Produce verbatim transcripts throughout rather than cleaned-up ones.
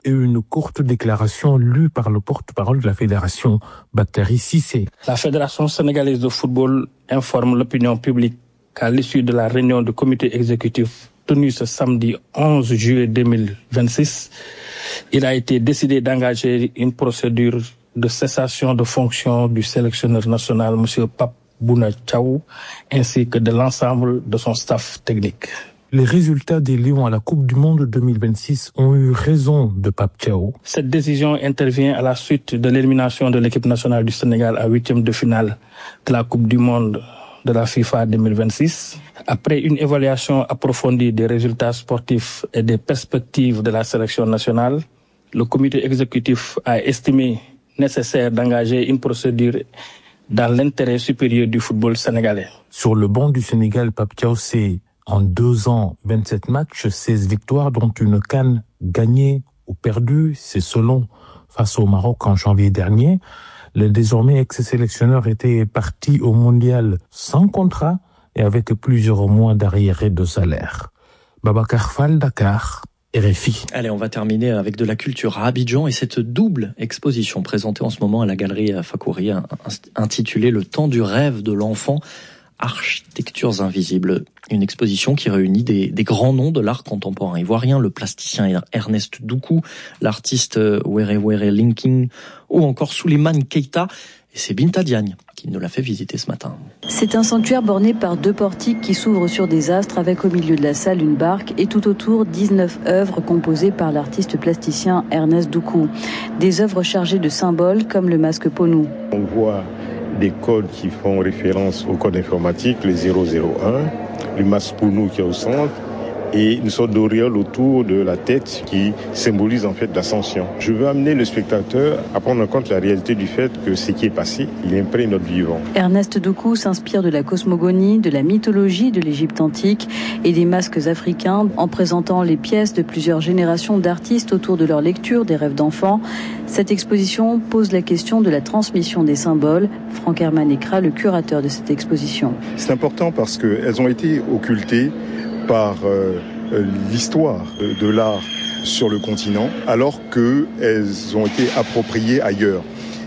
et une courte déclaration lue par le porte-parole de la fédération, Bakary Cissé. La Fédération sénégalaise de football informe l'opinion publique qu'à l'issue de la réunion du comité exécutif tenue ce samedi onze juillet deux mille vingt-six, il a été décidé d'engager une procédure de cessation de fonction du sélectionneur national, M. Pape Bouna Thiaw, ainsi que de l'ensemble de son staff technique. Les résultats des Lions à la Coupe du Monde deux mille vingt-six ont eu raison de Pape Thiaw. Cette décision intervient à la suite de l'élimination de l'équipe nationale du Sénégal à huitième de finale de la Coupe du Monde de la FIFA deux mille vingt-six. Après une évaluation approfondie des résultats sportifs et des perspectives de la sélection nationale, le comité exécutif a estimé nécessaire d'engager une procédure dans l'intérêt supérieur du football sénégalais. Sur le banc du Sénégal, Pape Thiaw, c'est en deux ans, vingt-sept matchs, seize victoires, dont une CAN gagnée ou perdue. C'est selon face au Maroc en janvier dernier. Le désormais ex-sélectionneur était parti au mondial sans contrat et avec plusieurs mois d'arriérés de salaire. Babacar Fall, Dakar, R F I. Allez, on va terminer avec de la culture à Abidjan et cette double exposition présentée en ce moment à la galerie Fakhouri, intitulée « Le temps du rêve de l'enfant ». Architectures invisibles, une exposition qui réunit des, des grands noms de l'art contemporain ivoirien, le plasticien Ernest Doukou, l'artiste Were Were Linking ou encore Souleymane Keita. Et c'est Binta Diagne qui nous l'a fait visiter ce matin. C'est un sanctuaire borné par deux portiques qui s'ouvrent sur des astres avec au milieu de la salle une barque et tout autour dix-neuf œuvres composées par l'artiste plasticien Ernest Doukou. Des œuvres chargées de symboles comme le masque Ponou. On voit des codes qui font référence au code informatique, les zéro zéro un, le masque Ponou qui est au centre, et une sorte d'auréole autour de la tête qui symbolise en fait l'ascension. Je veux amener le spectateur à prendre en compte la réalité du fait que ce qui est passé, il imprègne notre vivant. Ernest Doukou s'inspire de la cosmogonie, de la mythologie de l'Égypte antique et des masques africains en présentant les pièces de plusieurs générations d'artistes autour de leur lecture des rêves d'enfants. Cette exposition pose la question de la transmission des symboles. Franck Herman Ekra, le curateur de cette exposition. C'est important parce qu'elles ont été occultées par euh, l'histoire de l'art sur le continent, alors qu'elles ont été appropriées ailleurs.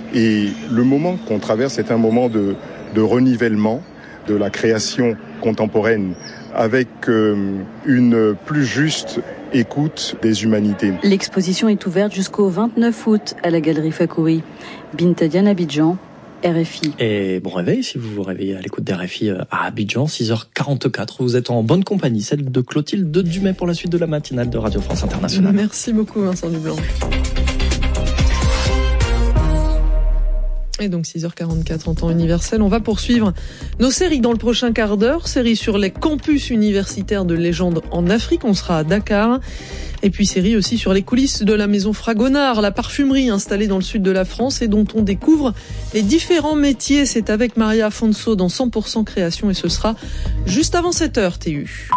Et le moment qu'on traverse est un moment de, de renivellement de la création contemporaine avec euh, une plus juste écoute des humanités. L'exposition est ouverte jusqu'au vingt-neuf août à la galerie Fakhouri. Binta Diagne, Abidjan, R F I. Et bon réveil si vous vous réveillez à l'écoute d'R F I à Abidjan, six heures quarante-quatre. Vous êtes en bonne compagnie, celle de Clotilde Dumais pour la suite de la matinale de Radio France Internationale. Merci beaucoup Vincent Dublanc. Et donc six heures quarante-quatre en temps universel, on va poursuivre nos séries dans le prochain quart d'heure. Série sur les campus universitaires de légende en Afrique, on sera à Dakar. Et puis série aussi sur les coulisses de la maison Fragonard, la parfumerie installée dans le sud de la France et dont on découvre les différents métiers. C'est avec Maria Afonso dans cent pour cent Création et ce sera juste avant sept heures T U.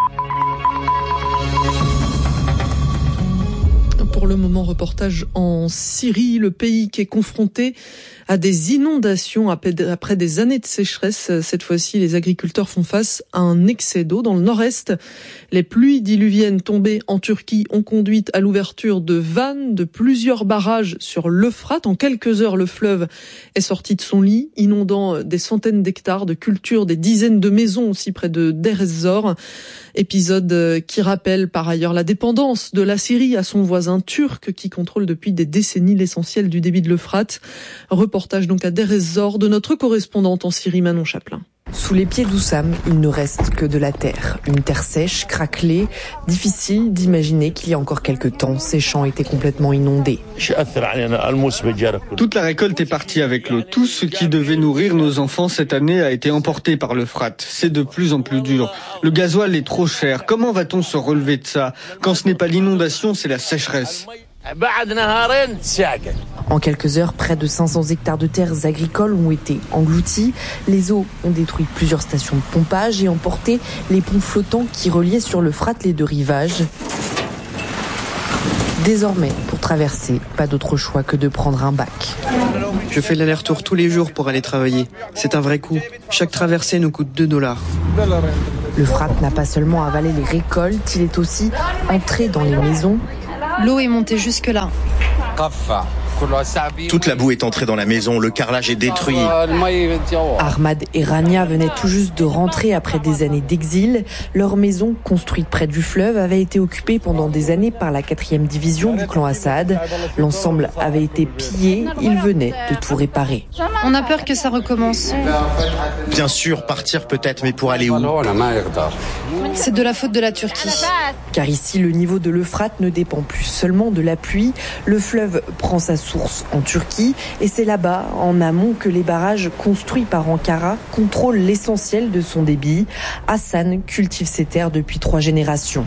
Pour le moment, reportage en Syrie, le pays qui est confronté à des inondations après des années de sécheresse. Cette fois-ci, les agriculteurs font face à un excès d'eau dans le nord-est. Les pluies diluviennes tombées en Turquie ont conduit à l'ouverture de vannes de plusieurs barrages sur l'Euphrate. En quelques heures, le fleuve est sorti de son lit, inondant des centaines d'hectares de cultures, des dizaines de maisons aussi près de Deir ez-Zor. Épisode qui rappelle par ailleurs la dépendance de la Syrie à son voisin turc qui contrôle depuis des décennies l'essentiel du débit de l'Euphrate. Reportage donc à Deir ez-Zor de notre correspondante en Syrie, Manon Chaplin. Sous les pieds d'Oussam, il ne reste que de la terre. Une terre sèche, craquelée, difficile d'imaginer qu'il y a encore quelques temps, ces champs étaient complètement inondés. Toute la récolte est partie avec l'eau. Tout ce qui devait nourrir nos enfants cette année a été emporté par l'Euphrate. C'est de plus en plus dur. Le gasoil est trop cher. Comment va-t-on se relever de ça? Quand ce n'est pas l'inondation, c'est la sécheresse. En quelques heures, près de cinq cents hectares de terres agricoles ont été engloutis. Les eaux ont détruit plusieurs stations de pompage et emporté les ponts flottants qui reliaient sur l'Euphrate les deux rivages. Désormais, pour traverser, pas d'autre choix que de prendre un bac. Je fais l'aller-retour tous les jours pour aller travailler. C'est un vrai coût. Chaque traversée nous coûte deux dollars. L'Euphrate n'a pas seulement avalé les récoltes, il est aussi entré dans les maisons. L'eau est montée jusque-là. Toute la boue est entrée dans la maison, le carrelage est détruit. Ahmad et Rania venaient tout juste de rentrer après des années d'exil. Leur maison, construite près du fleuve, avait été occupée pendant des années par la quatrième division du clan Assad. L'ensemble avait été pillé, ils venaient de tout réparer. On a peur que ça recommence. Bien sûr, partir peut-être, mais pour aller où? C'est de la faute de la Turquie. Car ici, le niveau de l'Euphrate ne dépend plus seulement de la pluie. Le fleuve prend sa source en Turquie et c'est là-bas, en amont, que les barrages construits par Ankara contrôlent l'essentiel de son débit. Hassan cultive ses terres depuis trois générations.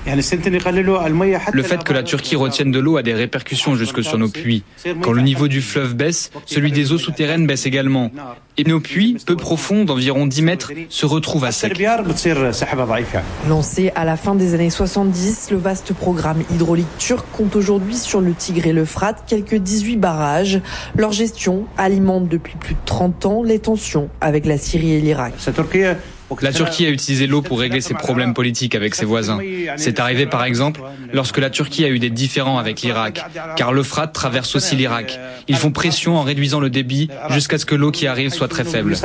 Le fait que la Turquie retienne de l'eau a des répercussions jusque sur nos puits. Quand le niveau du fleuve baisse, celui des eaux souterraines baisse également. Et nos puits, peu profonds, d'environ dix mètres, se retrouvent à sec. Lancé à la fin des années soixante-dix, le vaste programme hydraulique turc compte aujourd'hui sur le Tigre et l'Euphrate quelques dix-huit barrages. Leur gestion alimente depuis plus de trente ans les tensions avec la Syrie et l'Irak. La Turquie a utilisé l'eau pour régler ses problèmes politiques avec ses voisins. C'est arrivé par exemple lorsque la Turquie a eu des différends avec l'Irak, car l'Euphrate traverse aussi l'Irak. Ils font pression en réduisant le débit jusqu'à ce que l'eau qui arrive soit très faible.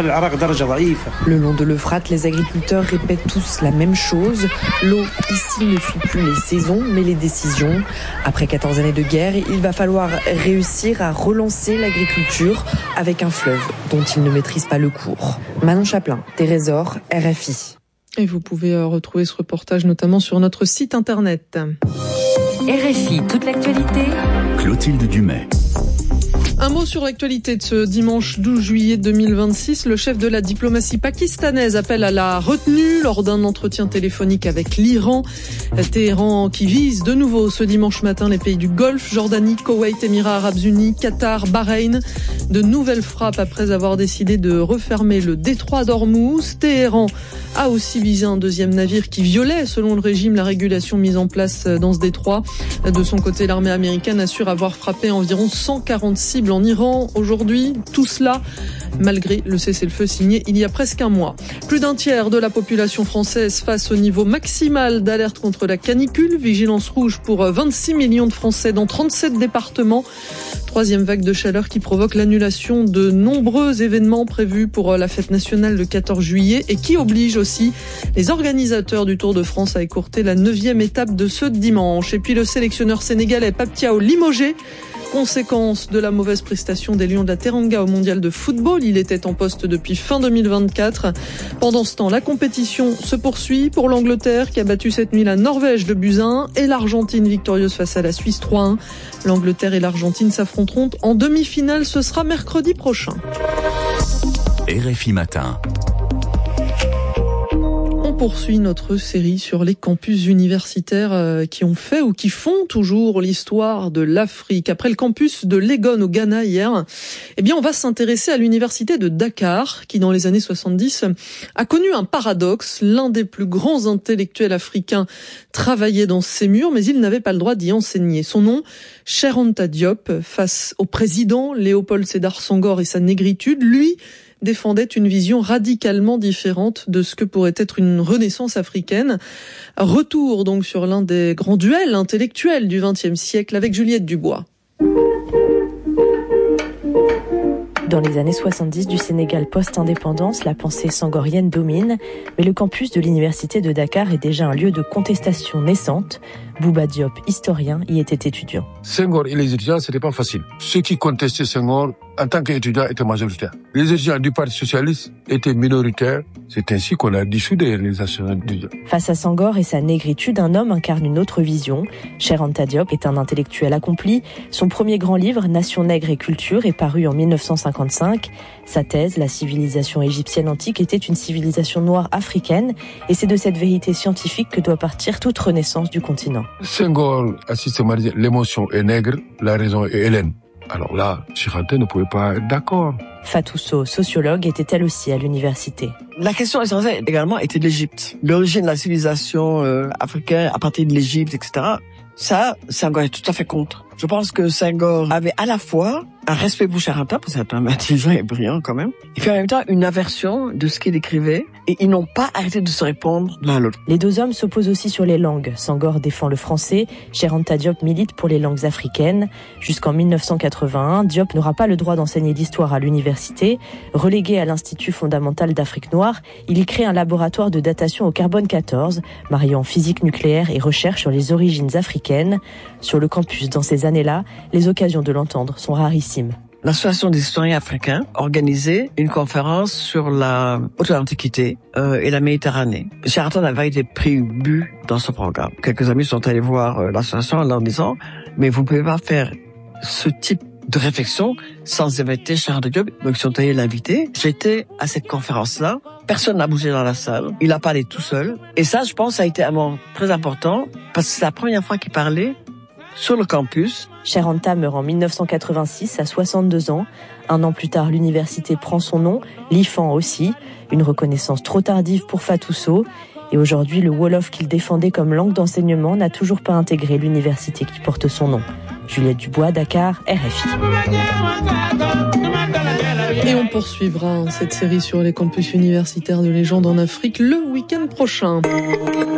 Le long de l'Euphrate, les agriculteurs répètent tous la même chose. L'eau ici ne suit plus les saisons, mais les décisions. Après quatorze années de guerre, il va falloir réussir à relancer l'agriculture avec un fleuve dont ils ne maîtrisent pas le cours. Manon Chaplin, Thérésor, R F I. Et vous pouvez retrouver ce reportage notamment sur notre site internet. R F I, toute l'actualité. Clotilde Dumais. Un mot sur l'actualité de ce dimanche douze juillet deux mille vingt-six. Le chef de la diplomatie pakistanaise appelle à la retenue lors d'un entretien téléphonique avec l'Iran. Téhéran qui vise de nouveau ce dimanche matin les pays du Golfe, Jordanie, Koweït, Émirats arabes unis, Qatar, Bahreïn. De nouvelles frappes après avoir décidé de refermer le détroit d'Ormuz. Téhéran a aussi visé un deuxième navire qui violait, selon le régime, la régulation mise en place dans ce détroit. De son côté, l'armée américaine assure avoir frappé environ cent quarante cibles en Iran aujourd'hui. Tout cela malgré le cessez-le-feu signé il y a presque un mois. Plus d'un tiers de la population française face au niveau maximal d'alerte contre la canicule. Vigilance rouge pour vingt-six millions de Français dans trente-sept départements. Troisième vague de chaleur qui provoque l'annulation de nombreux événements prévus pour la fête nationale le quatorze juillet et qui oblige aussi les organisateurs du Tour de France à écourter la neuvième étape de ce dimanche. Et puis le sélectionneur sénégalais Pape Thiaw limogé. Conséquence de la mauvaise prestation des Lions de la Teranga au mondial de football. Il était en poste depuis fin deux mille vingt-quatre. Pendant ce temps, la compétition se poursuit pour l'Angleterre qui a battu cette nuit la Norvège de buts à un et l'Argentine victorieuse face à la Suisse trois à un. L'Angleterre et l'Argentine s'affronteront en demi-finale. Ce sera mercredi prochain. R F I Matin. On poursuit notre série sur les campus universitaires qui ont fait ou qui font toujours l'histoire de l'Afrique. Après le campus de Legon au Ghana hier, eh bien on va s'intéresser à l'université de Dakar qui dans les années soixante-dix a connu un paradoxe. L'un des plus grands intellectuels africains travaillait dans ses murs mais il n'avait pas le droit d'y enseigner. Son nom, Cheikh Anta Diop, face au président Léopold Sédar Senghor et sa négritude, lui défendait une vision radicalement différente de ce que pourrait être une renaissance africaine. Retour donc sur l'un des grands duels intellectuels du vingtième siècle avec Juliette Dubois. Dans les années soixante-dix du Sénégal post-indépendance, la pensée sangorienne domine, mais le campus de l'université de Dakar est déjà un lieu de contestation naissante. Bouba Diop, historien, y était étudiant. Senghor et les étudiants, c'était pas facile. Ceux qui contestaient Senghor, en tant qu'étudiants, étaient majoritaires. Les étudiants du Parti socialiste étaient minoritaires. C'est ainsi qu'on a dissous des organisations étudiantes. Face à Senghor et sa négritude, un homme incarne une autre vision. Cheikh Anta Diop est un intellectuel accompli. Son premier grand livre, Nation nègre et culture, est paru en mille neuf cent cinquante-cinq. Sa thèse, la civilisation égyptienne antique, était une civilisation noire africaine. Et c'est de cette vérité scientifique que doit partir toute renaissance du continent. Senghor a systématisé l'émotion est nègre, la raison est hellène. Alors là, Cheikh Anta ne pouvait pas être d'accord. Fatou Sow, sociologue, était elle aussi à l'université. La question essentielle également était de l'Égypte. L'origine de la civilisation euh, africaine à partir de l'Égypte, et cetera. Ça, Senghor est tout à fait contre. Je pense que Senghor avait à la fois un respect pour Charanta, parce que c'est un intelligent et brillant quand même. Et puis en même temps, une aversion de ce qu'il écrivait. Et ils n'ont pas arrêté de se répondre l'un à l'autre. Les deux hommes s'opposent aussi sur les langues. Senghor défend le français, Cheikh Anta Diop milite pour les langues africaines. Jusqu'en mille neuf cent quatre-vingt-un, Diop n'aura pas le droit d'enseigner l'histoire à l'université. Relégué à l'Institut fondamental d'Afrique noire, il y crée un laboratoire de datation au carbone quatorze, mariant physique nucléaire et recherche sur les origines africaines. Sur le campus, dans ces années-là, les occasions de l'entendre sont rarissimes. L'Association des historiens africains organisait une conférence sur la haute antiquité euh, et la Méditerranée. Charanta n'avait été pris but dans ce programme. Quelques amis sont allés voir euh, l'association en leur disant « Mais vous ne pouvez pas faire ce type de réflexion sans inviter Charanta Diop ». Donc ils sont allés l'inviter. J'étais à cette conférence-là. Personne n'a bougé dans la salle. Il a parlé tout seul. Et ça, je pense, ça a été un moment très important parce que c'est la première fois qu'il parlait sur le campus. Cheikh Anta meurt en mille neuf cent quatre-vingt-six à soixante-deux ans. Un an plus tard, l'université prend son nom, l'I F A N aussi. Une reconnaissance trop tardive pour Fatou Sow. Et aujourd'hui, le Wolof qu'il défendait comme langue d'enseignement n'a toujours pas intégré l'université qui porte son nom. Juliette Dubois, Dakar, R F I. Et on poursuivra cette série sur les campus universitaires de légende en Afrique le week-end prochain.